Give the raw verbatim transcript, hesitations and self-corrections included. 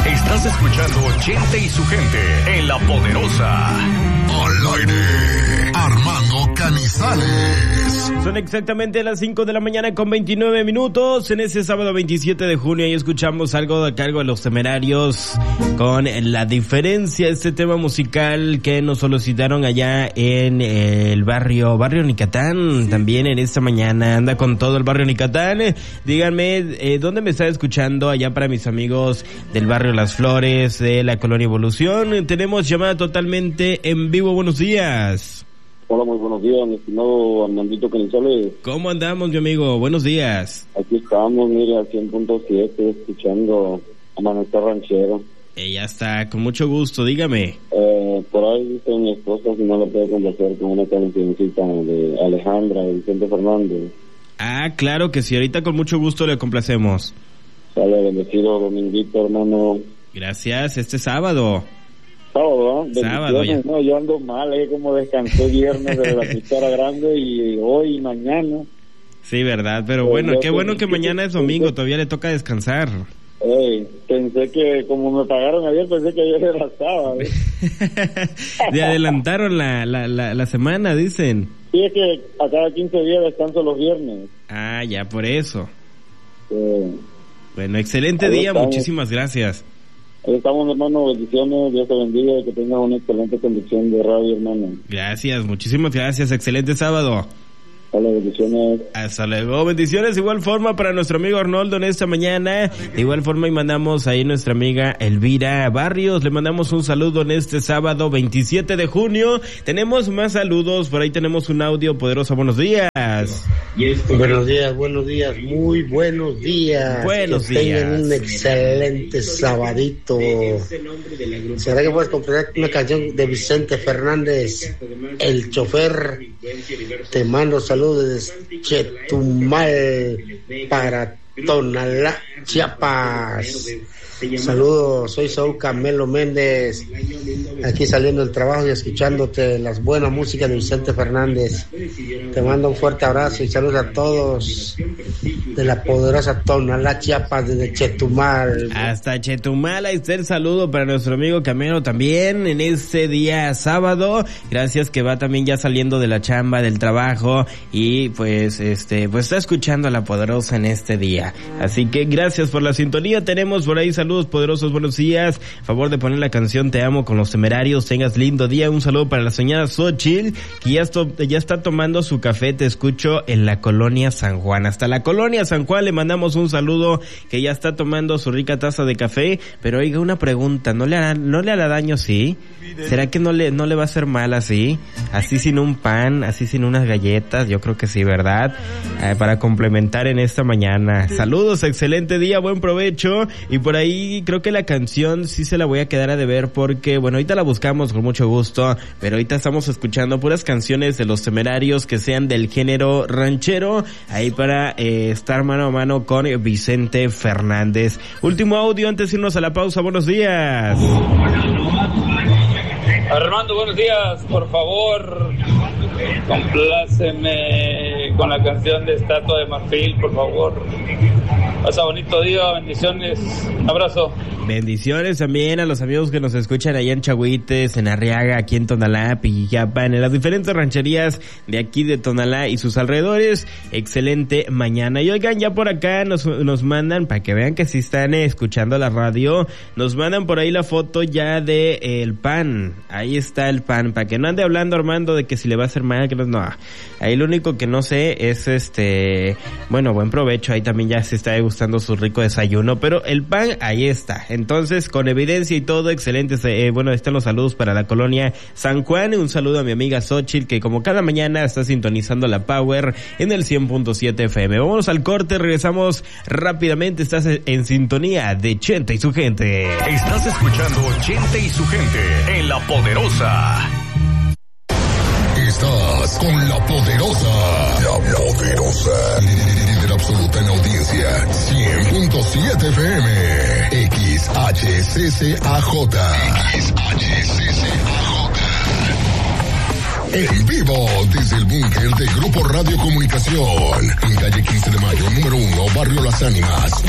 Estás escuchando Chente y su gente en La Poderosa. Al aire, Armando Canizales. Son exactamente las cinco de la mañana con veintinueve minutos. En ese sábado veintisiete de junio y escuchamos algo a cargo de Los Temerarios con La Diferencia, este tema musical que nos solicitaron allá en el barrio, barrio Nicatán. También en esta mañana anda con todo el barrio Nicatán. Díganme, eh, ¿dónde me está escuchando? Allá para mis amigos del barrio Las Flores, de la Colonia Evolución. Tenemos llamada totalmente en vivo. Buenos días. Hola, muy buenos días, mi estimado Armandito Canizales. ¿Cómo andamos, mi amigo? Buenos días. Aquí estamos, mire, a cien punto siete, escuchando Amanecer Ranchero. Eh, ya está, con mucho gusto, dígame. Eh, por ahí dice mi esposa si no lo puede complacer con una cancioncita de Alejandra, de Vicente Fernández. Ah, claro que sí, ahorita con mucho gusto le complacemos. Sale, bendecido dominguito, hermano. Gracias, este sábado. Sábado, ¿eh? Sábado, ya. No, yo ando mal, eh, como descansé viernes de la Cuchara Grande y hoy y mañana. Sí, verdad, pero bueno, qué bueno que mañana es domingo, todavía le toca descansar. Hey, pensé que como me pagaron ayer, pensé que ayer era sábado. ¿eh? Le adelantaron la, la, la, la semana, dicen. Sí, es que a cada quince días descanso los viernes. Ah, ya, por eso. Eh, bueno, excelente día, estamos. Muchísimas gracias. Ahí estamos, hermano, bendiciones, Dios te bendiga y que tengas una excelente conducción de radio, hermano. Gracias, muchísimas gracias, excelente sábado. Hola, bendiciones. Hasta luego, bendiciones. De igual forma para nuestro amigo Arnoldo en esta mañana. De igual forma y mandamos ahí nuestra amiga Elvira Barrios. Le mandamos un saludo en este sábado veintisiete de junio. Tenemos más saludos, por ahí tenemos un audio poderoso. Buenos días. Buenos días, buenos días, muy buenos días. Buenos que días. Tengan un excelente sabadito. ¿Será que puedes comprar una canción de Vicente Fernández, El Chofer? Te mando saludos desde Chetumal para Tonalá, Chiapas. Saludos, soy Saúl Camelo Méndez, aquí saliendo del trabajo y escuchándote las buenas músicas de Vicente Fernández. Te mando un fuerte abrazo y saludos a todos de la poderosa Tonalá, Chiapas, desde Chetumal. Hasta Chetumal, ahí está el saludo para nuestro amigo Camelo también en este día sábado. Gracias, que va también ya saliendo de la chamba, del trabajo, y pues este pues está escuchando a la poderosa en este día. Así que gracias por la sintonía. Tenemos por ahí saludos poderosos, buenos días. Favor de poner la canción Te Amo con Los Temerarios. Tengas lindo día. Un saludo para la señora Xochitl, que ya, esto, ya está tomando su café. Te escucho en la Colonia San Juan. Hasta la Colonia San Juan le mandamos un saludo, que ya está tomando su rica taza de café. Pero oiga, una pregunta, ¿no le hará, no le hará daño así? ¿Será que no le, no le va a hacer mal así? Así sin un pan, así sin unas galletas. Yo creo que sí, ¿verdad? Eh, para complementar en esta mañana. Saludos, excelente día, buen provecho. Y por ahí creo que la canción sí se la voy a quedar a deber, porque bueno, ahorita la buscamos con mucho gusto, pero ahorita estamos escuchando puras canciones de Los Temerarios que sean del género ranchero, ahí para eh, estar mano a mano con Vicente Fernández. Último audio antes de irnos a la pausa. Buenos días. Armando, buenos días, por favor, compláceme con la canción de Estatua de Marfil, por favor. Pasa bonito día, bendiciones, abrazo. Bendiciones también a los amigos que nos escuchan allá en Chahuites, en Arriaga, aquí en Tonalá, Pijiapan, en las diferentes rancherías de aquí de Tonalá y sus alrededores. Excelente mañana. Y oigan, ya por acá nos, nos mandan, para que vean que sí están eh, escuchando la radio, nos mandan por ahí la foto ya de eh, el pan. Ahí está el pan, para que no ande hablando Armando de que si le va a hacer mal, que no, no. Ahí lo único que no sé es este, bueno, buen provecho, ahí también ya se está gustando su rico desayuno, pero el pan ahí está. Entonces, con evidencia y todo, excelentes, eh, bueno, están los saludos para la Colonia San Juan. Un saludo a mi amiga Xochitl, que como cada mañana está sintonizando la Power en el cien punto siete F M. Vamos al corte, regresamos rápidamente. Estás en sintonía de Chente y su gente. Estás escuchando Chente y su gente en La Poderosa. Estás con La Poderosa. La Poderosa. Líder absoluta en audiencia. cien punto siete F M. X H C C A J. X H C C A J. En vivo desde el búnker de Grupo Radio Comunicación. En calle quince de mayo, número uno, Barrio Las Ánimas.